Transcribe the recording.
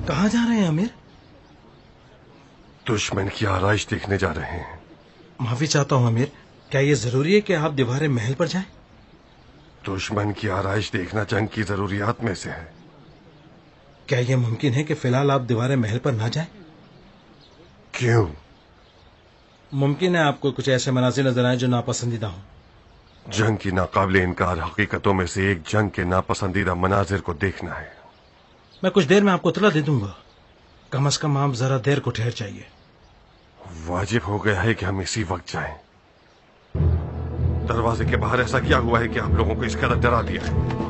कहाँ जा रहे हैं अमीर? दुश्मन की आरइश देखने जा रहे हैं। माफी चाहता हूँ अमीर, क्या ये जरूरी है कि आप दीवारे महल पर जाएं? दुश्मन की आरइश देखना जंग की जरूरियात में से है। क्या यह मुमकिन है कि फिलहाल आप दीवारे महल पर ना जाएं? क्यों? मुमकिन है आपको कुछ ऐसे मनाजिर नजर आए जो नापसंदीदा हों। जंग की नाकाबिले इनकार हकीकतों में से एक जंग के नापसंदीदा मनाजिर को देखना है। मैं कुछ देर में आपको इत्तला दे दूंगा। कम से कम आप जरा देर को ठहर जाइए। वाजिब हो गया है कि हम इसी वक्त जाएं। दरवाजे के बाहर ऐसा क्या हुआ है कि आप लोगों को इस कदर डरा दिया है?